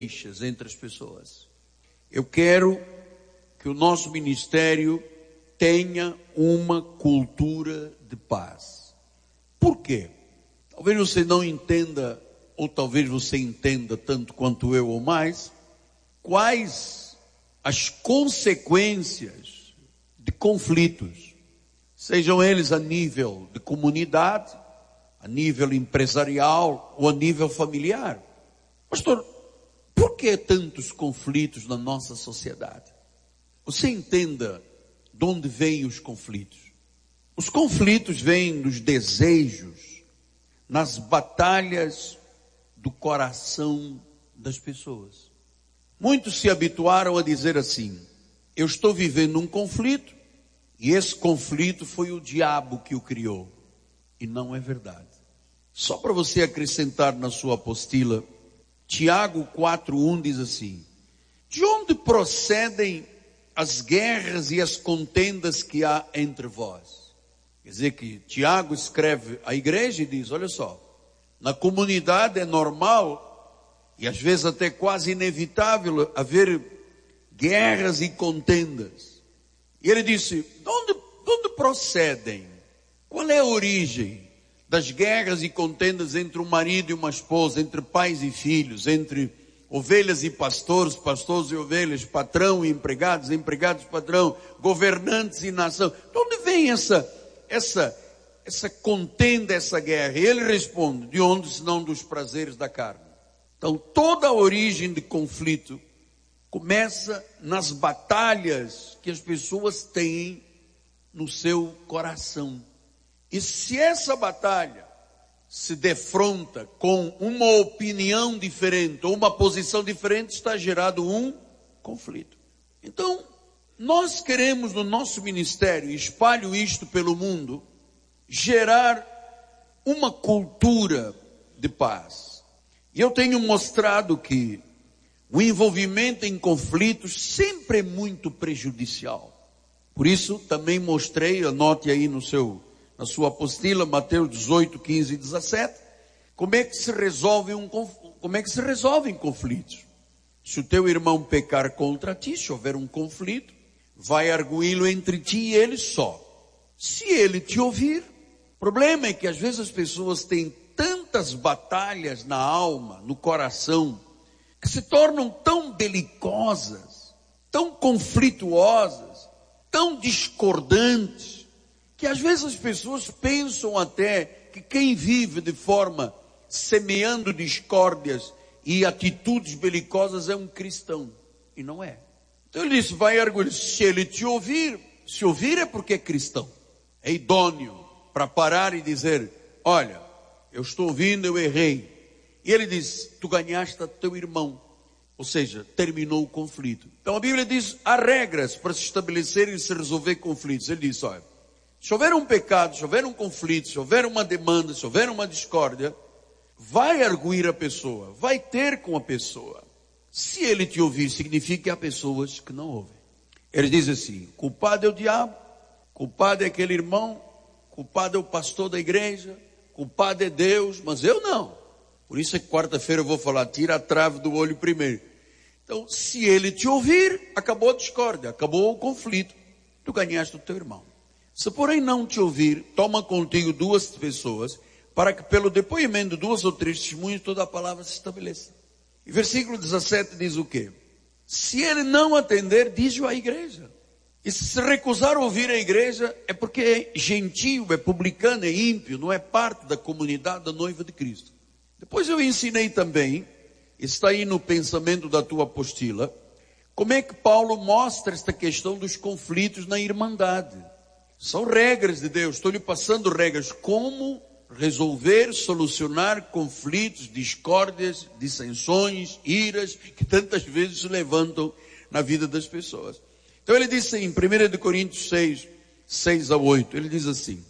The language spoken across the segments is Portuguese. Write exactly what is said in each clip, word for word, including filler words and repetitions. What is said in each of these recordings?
queixas entre as pessoas. Eu quero que o nosso ministério tenha uma cultura de paz. Por quê? Talvez você não entenda, ou talvez você entenda tanto quanto eu ou mais, quais as consequências de conflitos, sejam eles a nível de comunidade, a nível empresarial ou a nível familiar. Pastor, por que tantos conflitos na nossa sociedade? Você entenda de onde vêm os conflitos. Os conflitos vêm dos desejos, nas batalhas do coração das pessoas. Muitos se habituaram a dizer assim: eu estou vivendo um conflito e esse conflito foi o diabo que o criou. E não é verdade. Só para você acrescentar na sua apostila, Tiago quatro, um diz assim: de onde procedem as guerras e as contendas que há entre vós? Quer dizer que Tiago escreve à igreja e diz: olha só, na comunidade é normal e às vezes até quase inevitável haver guerras e contendas. E ele disse: de onde, de onde procedem? Qual é a origem das guerras e contendas entre um marido e uma esposa, entre pais e filhos, entre ovelhas e pastores, pastores e ovelhas, patrão e empregados, empregados e patrão, governantes e nação? De onde vem essa, essa, essa contenda, essa guerra? E ele responde: de onde senão dos prazeres da carne? Então toda a origem de conflito começa nas batalhas que as pessoas têm no seu coração. E se essa batalha se defronta com uma opinião diferente, ou uma posição diferente, está gerado um conflito. Então, nós queremos no nosso ministério, e espalho isto pelo mundo, gerar uma cultura de paz. E eu tenho mostrado que o envolvimento em conflitos sempre é muito prejudicial. Por isso, também mostrei, anote aí no seu... na sua apostila, Mateus dezoito, quinze e dezessete, como é que se resolve um, como é que se resolvem conflitos. Se o teu irmão pecar contra ti, se houver um conflito, vai arguí-lo entre ti e ele só. Se ele te ouvir, o problema é que às vezes as pessoas têm tantas batalhas na alma, no coração, que se tornam tão belicosas, tão conflituosas, tão discordantes, que às vezes as pessoas pensam até que quem vive de forma semeando discórdias e atitudes belicosas é um cristão. E não é. Então ele disse, vai arguir, se ele te ouvir, se ouvir é porque é cristão. É idôneo para parar e dizer, olha, eu estou ouvindo, eu errei. E ele diz, tu ganhaste a teu irmão. Ou seja, terminou o conflito. Então a Bíblia diz, há regras para se estabelecer e se resolver conflitos. Ele diz, olha, se houver um pecado, se houver um conflito, se houver uma demanda, se houver uma discórdia, vai arguir a pessoa, vai ter com a pessoa. Se ele te ouvir, significa que há pessoas que não ouvem. Ele diz assim, culpado é o diabo, culpado é aquele irmão, culpado é o pastor da igreja, culpado é Deus, mas eu não. Por isso é que quarta-feira eu vou falar, tira a trave do olho primeiro. Então, se ele te ouvir, acabou a discórdia, acabou o conflito, tu ganhaste o teu irmão. Se porém não te ouvir, toma contigo duas pessoas, para que pelo depoimento de duas ou três testemunhas toda a palavra se estabeleça. E versículo dezessete diz o quê? Se ele não atender, diz-o à igreja. E se se recusar a ouvir a igreja, é porque é gentio, é publicano, é ímpio, não é parte da comunidade da noiva de Cristo. Depois eu ensinei também, está aí no pensamento da tua apostila, como é que Paulo mostra esta questão dos conflitos na irmandade. São regras de Deus, estou lhe passando regras, como resolver, solucionar conflitos, discórdias, dissensões, iras, que tantas vezes se levantam na vida das pessoas. Então ele diz em primeira Coríntios seis, seis a oito, ele diz assim,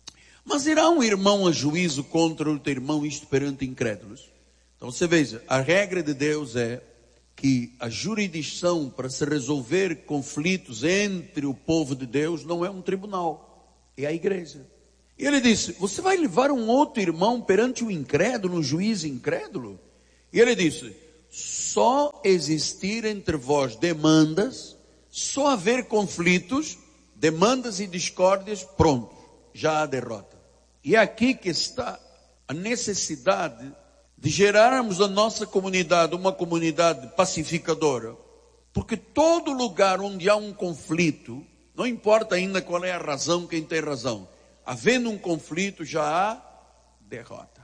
mas irá um irmão a juízo contra outro irmão, isto perante incrédulos? Então você veja, a regra de Deus é que a jurisdição para se resolver conflitos entre o povo de Deus não é um tribunal, é a igreja. E ele disse, você vai levar um outro irmão perante o incrédulo, um juiz incrédulo? E ele disse, Só existir entre vós demandas, só haver conflitos, demandas e discórdias, pronto, já há derrota. E é aqui que está a necessidade de gerarmos a nossa comunidade uma comunidade pacificadora. Porque todo lugar onde há um conflito, não importa ainda qual é a razão, quem tem razão, havendo um conflito já há derrota.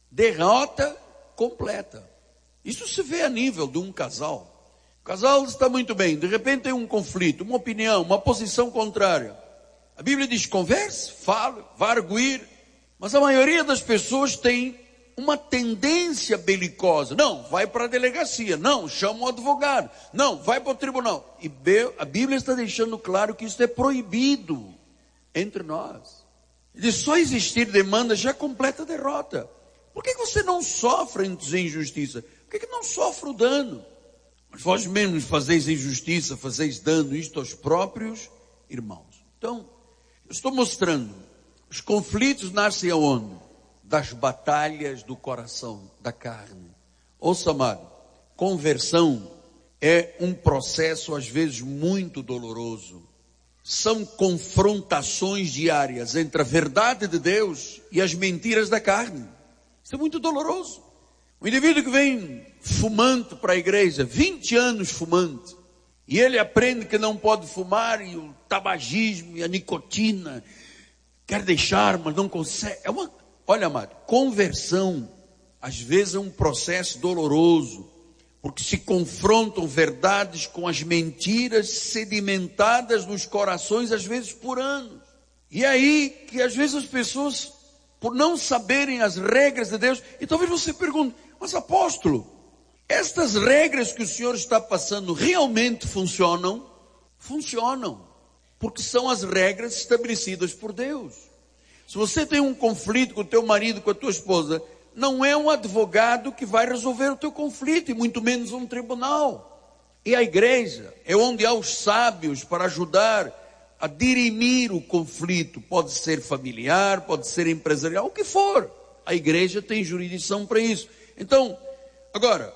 Derrota completa. Isso se vê a nível de um casal. O casal está muito bem, de repente tem um conflito, uma opinião, uma posição contrária. A Bíblia diz, converse, fale, vá arguir. Mas a maioria das pessoas tem uma tendência belicosa. Não, vai para a delegacia. Não, chama o advogado. Não, vai para o tribunal. E a Bíblia está deixando claro que isso é proibido entre nós. De só existir demanda já completa derrota. Por que você não sofre injustiça? Por que não sofre o dano? Mas vós mesmos fazeis injustiça, fazeis dano, isto aos próprios irmãos. Então, eu estou mostrando, os conflitos nascem aonde? Das batalhas do coração, da carne. Ouça, amado, conversão é um processo às vezes muito doloroso. São confrontações diárias entre a verdade de Deus e as mentiras da carne. Isso é muito doloroso. Um indivíduo que vem fumante para a igreja, vinte anos fumante, e ele aprende que não pode fumar, e o tabagismo e a nicotina, quer deixar, mas não consegue. É uma, olha, amado, conversão, às vezes é um processo doloroso, porque se confrontam verdades com as mentiras sedimentadas nos corações, às vezes por anos. E é aí que às vezes as pessoas, por não saberem as regras de Deus, e talvez você pergunte, mas apóstolo, estas regras que o senhor está passando realmente funcionam? Funcionam, porque são as regras estabelecidas por Deus. Se você tem um conflito com o teu marido, com a tua esposa, não é um advogado que vai resolver o teu conflito, e muito menos um tribunal. E a igreja é onde há os sábios para ajudar a dirimir o conflito. Pode ser familiar, pode ser empresarial, o que for. A igreja tem jurisdição para isso. Então, agora,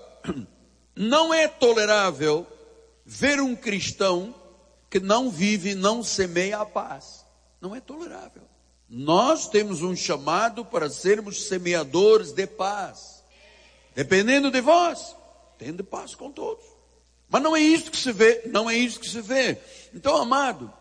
não é tolerável ver um cristão que não vive, não semeia a paz. Não é tolerável. Nós temos um chamado para sermos semeadores de paz. Dependendo de vós, tende paz com todos. Mas não é isso que se vê, não é isso que se vê. Então, amado,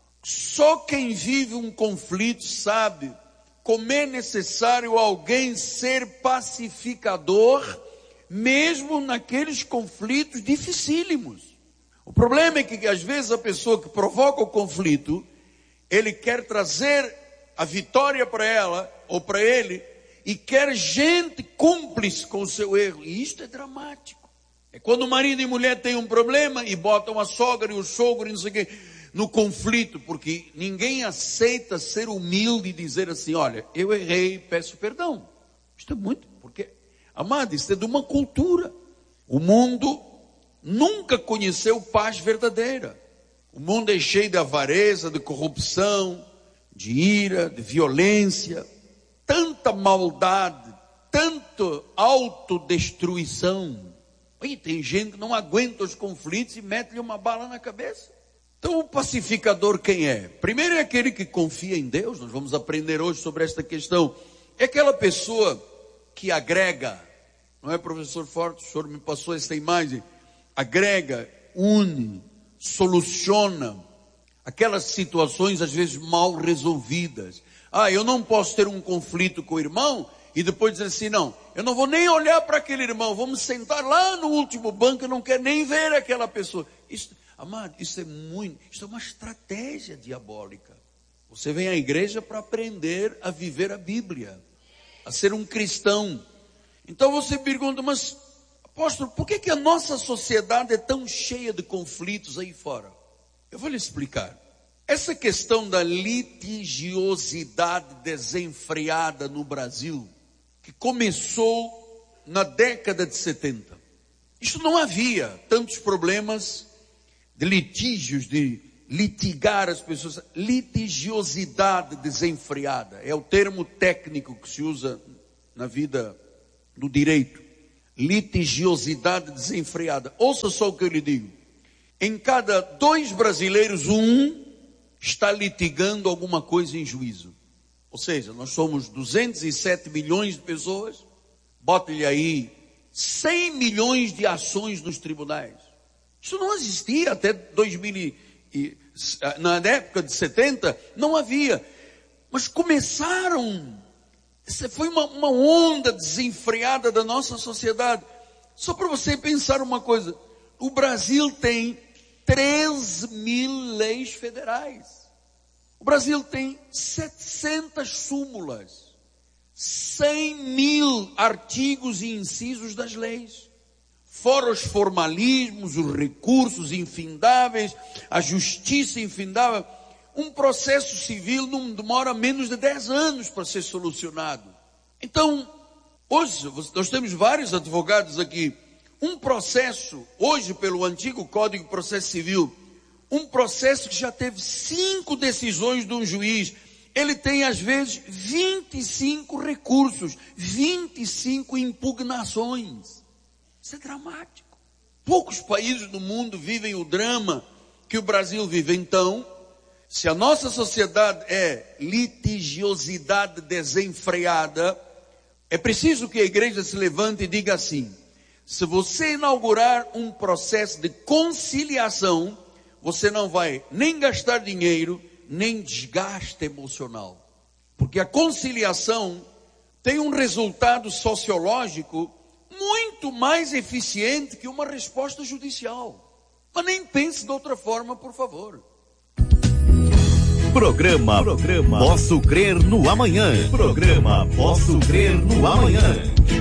só quem vive um conflito sabe como é necessário alguém ser pacificador, mesmo naqueles conflitos dificílimos. O problema é que às vezes a pessoa que provoca o conflito, ele quer trazer a vitória para ela, ou para ele, e quer gente cúmplice com o seu erro. E isto é dramático. É quando o marido e mulher têm um problema e botam a sogra e o sogro e não sei o quê, no conflito, porque ninguém aceita ser humilde e dizer assim, olha, eu errei, peço perdão. Isto é muito, porque, amado, isso é de uma cultura. O mundo nunca conheceu paz verdadeira. O mundo é cheio de avareza, de corrupção, de ira, de violência, tanta maldade, tanta autodestruição. E tem gente que não aguenta os conflitos e mete-lhe uma bala na cabeça. Então o pacificador quem é? Primeiro é aquele que confia em Deus. Nós vamos aprender hoje sobre esta questão. É aquela pessoa que agrega. Não é, professor Forte? O senhor me passou essa imagem. Agrega, une, soluciona aquelas situações às vezes mal resolvidas. Ah, eu não posso ter um conflito com o irmão e depois dizer assim, não, eu não vou nem olhar para aquele irmão, vamos sentar lá no último banco, eu não quero nem ver aquela pessoa. Isso, amado, isso é muito, isso é uma estratégia diabólica. Você vem à igreja para aprender a viver a Bíblia, a ser um cristão. Então você pergunta, mas apóstolo, por que que a nossa sociedade é tão cheia de conflitos aí fora? Eu vou lhe explicar. Essa questão da litigiosidade desenfreada no Brasil, que começou na década de setenta. Isso não havia tantos problemas de litígios, de litigar as pessoas. Litigiosidade desenfreada é o termo técnico que se usa na vida do direito. litigiosidade desenfreada. Ouça só o que eu lhe digo. Em cada dois brasileiros, um está litigando alguma coisa em juízo. Ou seja, nós somos duzentos e sete milhões de pessoas, bota-lhe aí cem milhões de ações nos tribunais. Isso não existia até dois mil e, na época de setenta, não havia. Mas começaram, essa foi uma, uma onda desenfreada da nossa sociedade. Só para você pensar uma coisa, o Brasil tem treze mil leis federais. O Brasil tem setecentas súmulas, cem mil artigos e incisos das leis. Fora os formalismos, os recursos infindáveis, a justiça infindável. Um processo civil não demora menos de dez anos para ser solucionado. Então, hoje, nós temos vários advogados aqui. Um processo, hoje pelo antigo Código de Processo Civil, um processo que já teve cinco decisões de um juiz, ele tem às vezes vinte e cinco recursos, vinte e cinco impugnações. Isso é dramático. Poucos países do mundo vivem o drama que o Brasil vive. Então, se a nossa sociedade é litigiosidade desenfreada, é preciso que a igreja se levante e diga assim: se você inaugurar um processo de conciliação, você não vai nem gastar dinheiro, nem desgaste emocional. Porque a conciliação tem um resultado sociológico muito mais eficiente que uma resposta judicial. Mas nem pense de outra forma, por favor. Programa, Programa Posso Crer no Amanhã. Programa Posso Crer no Amanhã.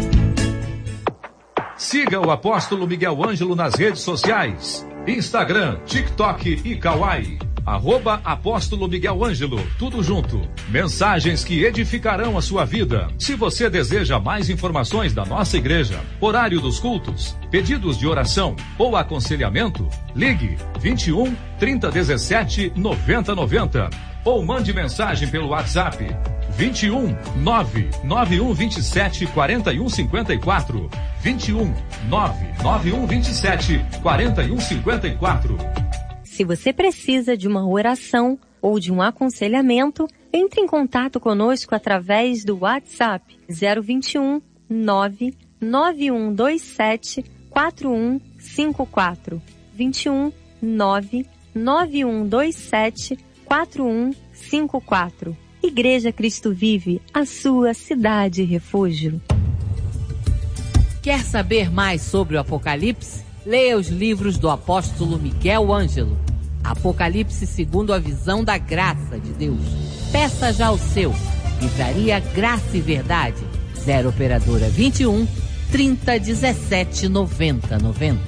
Siga o Apóstolo Miguel Ângelo nas redes sociais. Instagram, TikTok e Kawaii. Arroba Apóstolo Miguel Ângelo, tudo junto. Mensagens que edificarão a sua vida. Se você deseja mais informações da nossa igreja, horário dos cultos, pedidos de oração ou aconselhamento, ligue vinte e um, trinta, dezessete, noventa, noventa ou mande mensagem pelo WhatsApp vinte e um, nove nove um vinte e sete, quarenta e um cinquenta e quatro. vinte e um, nove nove um vinte e sete, quarenta e um cinquenta e quatro. Se você precisa de uma oração ou de um aconselhamento, entre em contato conosco através do WhatsApp zero vinte e um, nove nove um dois sete, quatro um cinco quatro. vinte e um, nove nove um dois sete, quatro um cinco quatro. Igreja Cristo Vive, a sua cidade refúgio. Quer saber mais sobre o Apocalipse? Leia os livros do apóstolo Miguel Ângelo. Apocalipse segundo a visão da graça de Deus. Peça já o seu. Livraria Graça e Verdade. zero operadora vinte e um, trinta, dezessete, noventa, noventa.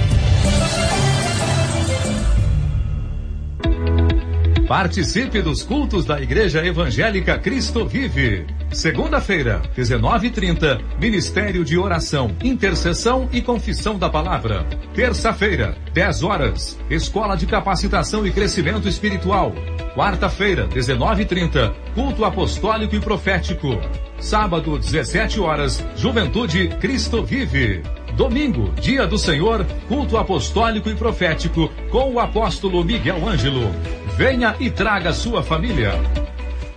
Participe dos cultos da Igreja Evangélica Cristo Vive. Segunda-feira, dezenove e trinta, Ministério de Oração, Intercessão e Confissão da Palavra. Terça-feira, dez horas, Escola de Capacitação e Crescimento Espiritual. Quarta-feira, dezenove e trinta, Culto Apostólico e Profético. Sábado, dezessete horas, Juventude Cristo Vive. Domingo, Dia do Senhor, Culto Apostólico e Profético com o apóstolo Miguel Ângelo. Venha e traga sua família.